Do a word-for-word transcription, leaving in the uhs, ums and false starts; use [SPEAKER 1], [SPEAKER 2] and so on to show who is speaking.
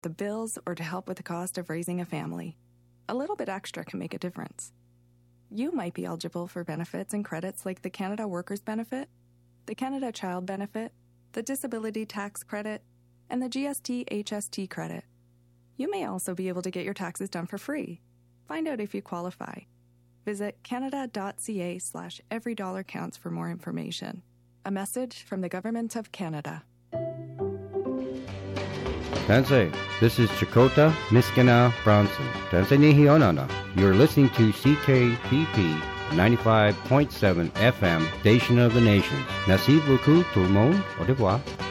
[SPEAKER 1] the bills, or to help with the cost of raising a family. A little bit extra can make a difference. You might be eligible for benefits and credits like the Canada Workers Benefit, the Canada Child Benefit, the Disability Tax Credit, and the G S T H S T credit. You may also be able to get your taxes done for free. Find out if you qualify. Visit canada.ca slash every dollar counts for more information. A message from the Government of Canada.
[SPEAKER 2] Tansei, this is Chakota Miskina Bronson. Tansei Nihionana. You're listening to C K P P ninety-five point seven F M, Station of the Nations. Merci beaucoup tout le monde. Au revoir.